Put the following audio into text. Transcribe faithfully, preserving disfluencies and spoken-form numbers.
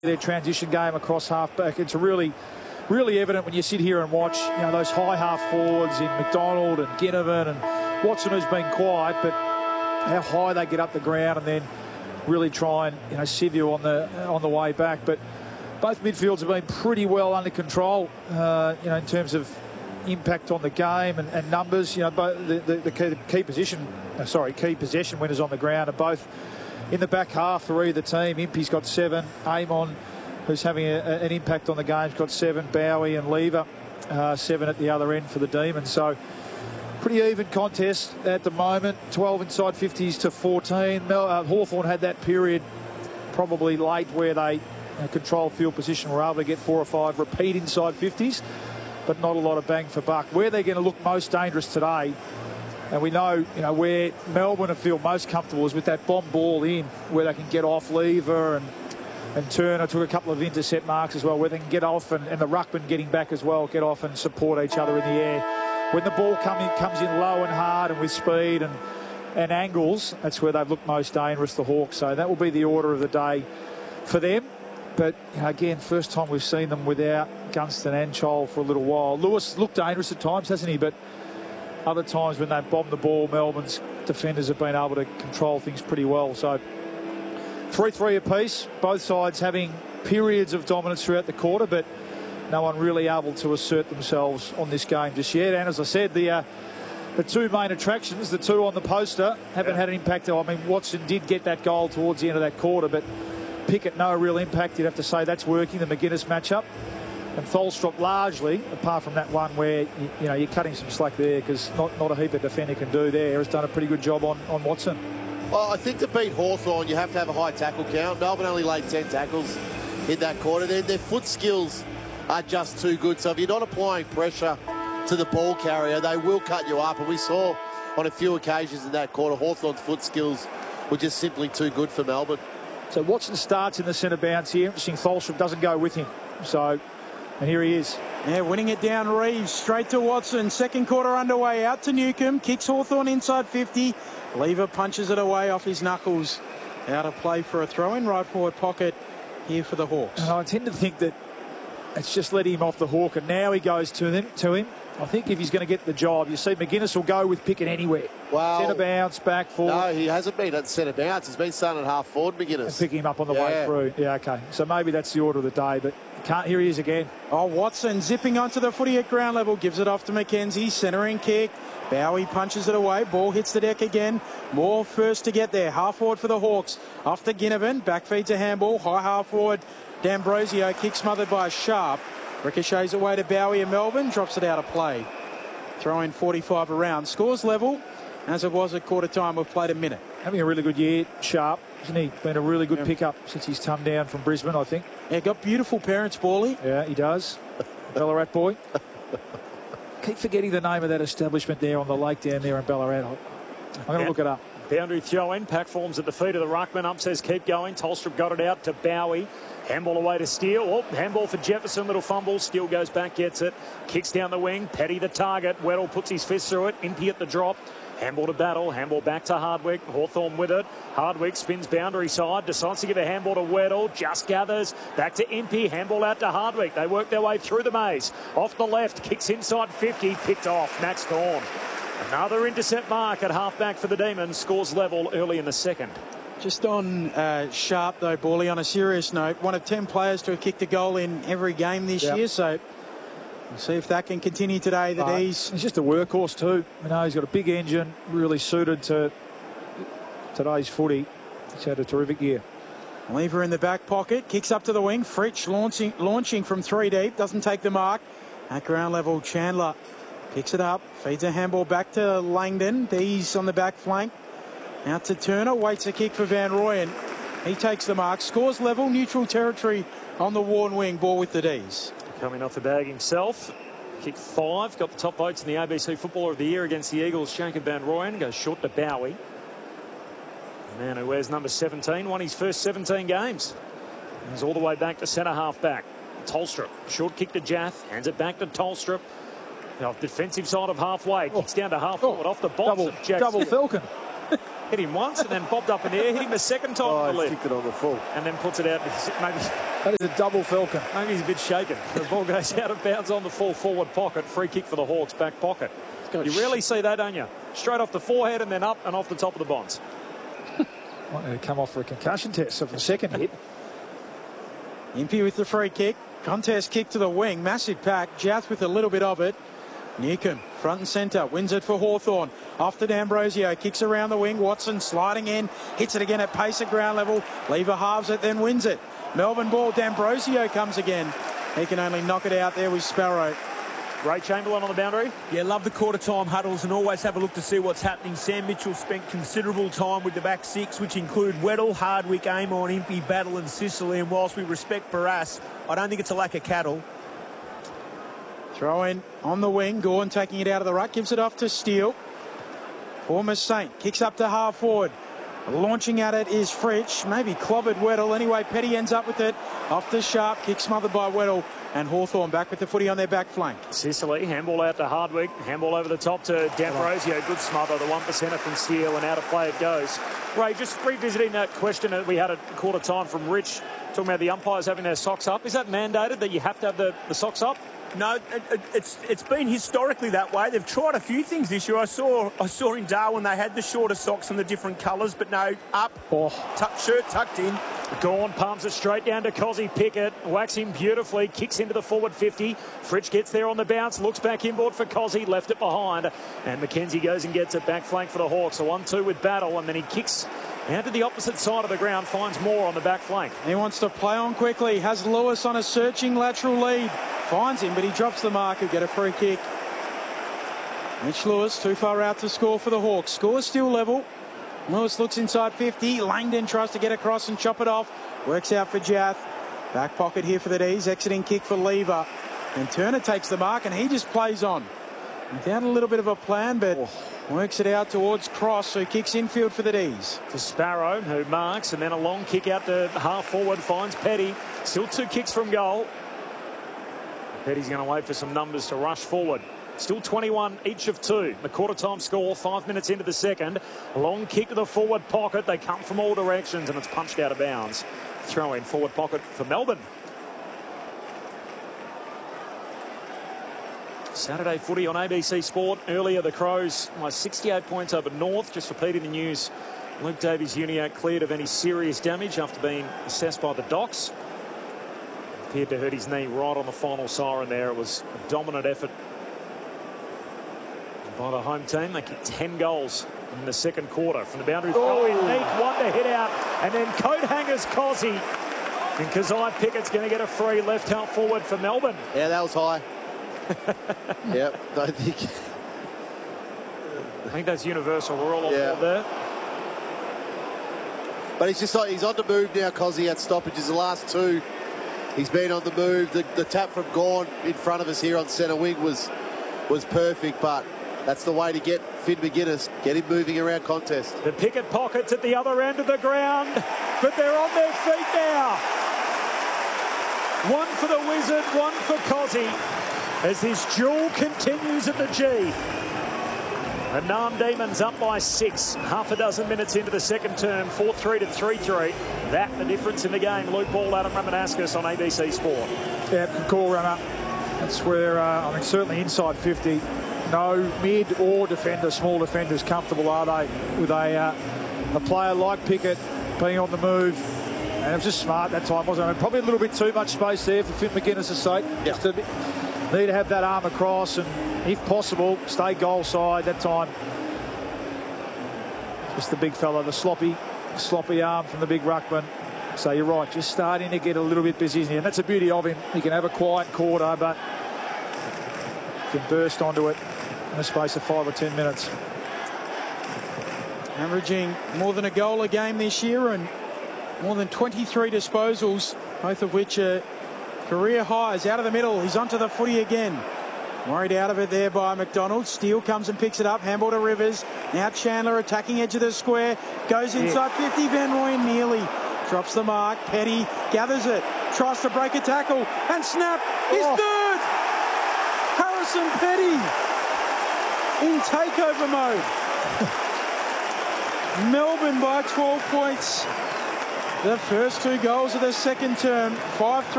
their transition game across half-back. It's really, really evident when you sit here and watch, you know, those high half forwards in McDonald and Ginnivan and Watson, who's been quiet, but how high they get up the ground and then really try and, you know, sieve you on the on the way back. But both midfields have been pretty well under control, uh, you know, in terms of impact on the game and, and numbers. You know, both the, the, the key, key position, uh, sorry, key possession winners on the ground are both in the back half for either team. Impey's got seven. Amon, who's having a, a, an impact on the game, has got seven. Bowie and Lever, uh, seven at the other end for the Demons. So pretty even contest at the moment. twelve inside fifties to fourteen. Mel, uh, Hawthorn had that period probably late where they uh, controlled field position, were able to get four or five repeat inside fifties, but not a lot of bang for buck. Where they're going to look most dangerous today, and we know, you know, where Melbourne feel most comfortable is with that bomb ball in, where they can get off Lever and and Turner took a couple of intercept marks as well, where they can get off, and, and the ruckman getting back as well, get off and support each other in the air. When the ball come in, comes in low and hard and with speed and, and angles, that's where they've looked most dangerous, the Hawks. So that will be the order of the day for them. But, you know, again, first time we've seen them without Gunston and Chol for a little while. Lewis looked dangerous at times, hasn't he? But other times when they've bombed the ball, Melbourne's defenders have been able to control things pretty well. So three three apiece, both sides having periods of dominance throughout the quarter, but no one really able to assert themselves on this game just yet. And as I said, the uh, the two main attractions, the two on the poster, haven't yeah. had an impact. I mean, Watson did get that goal towards the end of that quarter, but Pickett, no real impact. You'd have to say that's working, the McGuinness matchup. And Tholstrup largely, apart from that one where, you, you know, you're cutting some slack there, because not, not a heap of defender can do there, has done a pretty good job on, on Watson. Well, I think to beat Hawthorn, you have to have a high tackle count. Melbourne only laid ten tackles in that quarter. Their, their foot skills are just too good. So if you're not applying pressure to the ball carrier, they will cut you up. And we saw on a few occasions in that quarter, Hawthorn's foot skills were just simply too good for Melbourne. So Watson starts in the centre bounce here. Interesting, Tholstrup doesn't go with him. So, and here he is. Yeah, winning it down Reeves, straight to Watson. Second quarter underway, out to Newcomb. Kicks Hawthorn inside fifty. Lever punches it away off his knuckles. Out of play for a throw-in, right forward pocket here for the Hawks. And I tend to think that it's just letting him off the hook, and now he goes to him. To him. I think if he's going to get the job, you see McGuinness will go with Pickett anywhere. Well, centre bounce, back forward. No, he hasn't been at centre bounce. He's been starting at half forward, McGuinness. And picking him up on the yeah. way through. Yeah, okay. So maybe that's the order of the day, but can't. Here he is again. Oh, Watson zipping onto the footy at ground level, gives it off to McKenzie, centering kick. Bowie punches it away, ball hits the deck again. Moore first to get there, half forward for the Hawks. Off to Ginnivan, back feeds a handball, high half forward. D'Ambrosio, kick smothered by Sharp. Ricochets away to Bowie in Melbourne, drops it out of play. Throw in forty-five around. Scores level, as it was at quarter time. We've played a minute. Having a really good year, Sharp, isn't he? Been a really good yeah. pickup since he's come down from Brisbane, I think. Yeah, got beautiful parents, Bally. Yeah, he does. Ballarat boy. Keep forgetting the name of that establishment there on the lake down there in Ballarat. I'm going to yeah. look it up. Boundary throw in. Pack forms at the feet of the ruckman. Up says keep going. Tholstrup got it out to Bowie. Handball away to Steele. Oh, handball for Jefferson. Little fumble. Steele goes back, gets it. Kicks down the wing. Petty the target. Weddle puts his fist through it. Impey at the drop. Handball to Battle. Handball back to Hardwick. Hawthorn with it. Hardwick spins boundary side. Decides to give a handball to Weddle. Just gathers. Back to Impey. Handball out to Hardwick. They work their way through the maze. Off the left. Kicks inside fifty. Picked off. Max Gawn. Another intercept mark at halfback for the Demons. Scores level early in the second. Just on uh, Sharp, though, Bally, on a serious note, one of ten players to have kicked a goal in every game this yep. year, so we'll see if that can continue today. The uh, D's. He's just a workhorse too. You know, he's got a big engine, really suited to today's footy. He's had a terrific year. Lever in the back pocket, kicks up to the wing. Fritsch launching, launching from three deep, doesn't take the mark. At ground level, Chandler picks it up, feeds a handball back to Langdon. D's on the back flank. Out to Turner, waits a kick for Van Rooyen. He takes the mark, scores level, neutral territory on the Warren wing, ball with the D's. Coming off the bag himself, kicked five, got the top votes in the A B C Footballer of the Year against the Eagles. Shanker Van Rooyen goes short to Bowie. The man who wears number seventeen, won his first seventeen games. He's all the way back to centre half back. Tholstrup, short kick to Jaff, hands it back to Tholstrup. Off defensive side of halfway, kicks oh. down to half forward, oh. off the box double, of Jackson. Double Falcon. Hit him once and then bobbed up in the air, hit him a second time Oh, on the he's lip. kicked it on the full. And then puts it out. Maybe, That is a double Falcon. maybe he's a bit shaken. The ball goes out of bounds on the full forward pocket. Free kick for the Hawks, back pocket. You rarely see that, don't you? Straight off the forehead and then up and off the top of the bonds. Might need to come off for a concussion test of the second hit. Impey with the free kick. Contest kick to the wing. Massive pack. Jath with a little bit of it. Newcomb, front and centre, wins it for Hawthorn. Off to D'Ambrosio, kicks around the wing. Watson sliding in, hits it again at pace at ground level. Lever halves it, then wins it. Melbourne ball, D'Ambrosio comes again. He can only knock it out there with Sparrow. Ray Chamberlain on the boundary. Yeah, love the quarter-time huddles and always have a look to see what's happening. Sam Mitchell spent considerable time with the back six, which include Weddle, Hardwick, Amon, Impey, Battle and Sicily. And whilst we respect Barras, I don't think it's a lack of cattle. Throw in on the wing. Gawn taking it out of the ruck. Gives it off to Steele. Former Saint kicks up to half forward. Launching at it is Fritsch. Maybe clobbered Weddle. Anyway, Petty ends up with it. Off to Sharp. Kick smothered by Weddle. And Hawthorn back with the footy on their back flank. Sicily, handball out to Hardwick. Handball over the top to D'Ambrosio. Good smother. The one percenter from Steele, and out of play it goes. Ray, just revisiting that question that we had at quarter time from Rich, talking about the umpires having their socks up. Is that mandated that you have to have the, the socks up? No, it, it, it's it's been historically that way. They've tried a few things this year. I saw I saw in Darwin they had the shorter socks and the different colours, but no, up, Oh. tuck, shirt tucked in. Gawn palms it straight down to Cozzy Pickett. Whacks him beautifully. Kicks into the forward fifty. Fritsch gets there on the bounce. Looks back inboard for Cozzy. Left it behind. And McKenzie goes and gets it back flank for the Hawks. A one two with Battle. And then he kicks out to the opposite side of the ground. Finds more on the back flank. He wants to play on quickly. Has Lewis on a searching lateral lead. Finds him, but he drops the mark. He'll get a free kick. Mitch Lewis too far out to score for the Hawks. Score still level. Lewis looks inside fifty. Langdon tries to get across and chop it off. Works out for Jath. Back pocket here for the D's. Exiting kick for Lever. And Turner takes the mark and he just plays on. Without a little bit of a plan, but works it out towards Cross, who kicks infield for the D's. To Sparrow, who marks, and then a long kick out to half forward. Finds Petty. Still two kicks from goal. Petty's going to wait for some numbers to rush forward. Still twenty-one each of two. The quarter-time score, five minutes into the second. Long kick to the forward pocket. They come from all directions, and it's punched out of bounds. Throw in forward pocket for Melbourne. Saturday footy on A B C Sport. Earlier, the Crows by sixty-eight points over North. Just repeating the news. Luke Davies-Uniacke cleared of any serious damage after being assessed by the Docs. Appeared to hurt his knee right on the final siren there. It was a dominant effort by the home team. They kicked ten goals in the second quarter from the boundary. Oh, unique one to hit out, and then coat hangers Cozzy, and Kazai Pickett's going to get a free left half forward for Melbourne. Yeah, that was high. Yep, don't think. I think that's universal. We're all on Yeah. board there. But he's just like, he's on the move now, Cozzy, at stoppages. The last two, he's been on the move. The, the tap from Gawn in front of us here on centre wing was was perfect, but that's the way to get Finn McGuinness. Get him moving around contest. The Pickett pockets at the other end of the ground, but they're on their feet now. One for the Wizard, one for Cozzy, as this duel continues at the G. The Nam Demons up by six, half a dozen minutes into the second term, four three to three three. That the difference in the game. Luke Ball, Adam Ramanauskas on A B C Sport. Yeah, good call, runner. That's where, uh, I mean, certainly inside fifty. No mid or defender, small defenders comfortable, are they, with a, uh, a player like Pickett being on the move. And it was just smart that time, wasn't it? I mean, probably a little bit too much space there for Finn McGuinness' sake. Yeah. Just a bit, need to have that arm across and, if possible, stay goal side that time. Just the big fella, the sloppy, sloppy arm from the big ruckman. So you're right, just starting to get a little bit busy here. And that's the beauty of him. He can have a quiet quarter, but he can burst onto it in the space of five or ten minutes. Averaging more than a goal a game this year and more than twenty-three disposals, both of which are career highs. Out of the middle, he's onto the footy again. Worried out of it there by McDonald. Steele comes and picks it up. Handball to Rivers. Now Chandler attacking edge of the square. Goes inside yeah. fifty. Van Rooyen nearly drops the mark. Petty gathers it. Tries to break a tackle. And snap. He's oh. third. Harrison Petty in takeover mode. Melbourne by twelve points. The first two goals of the second term. five three.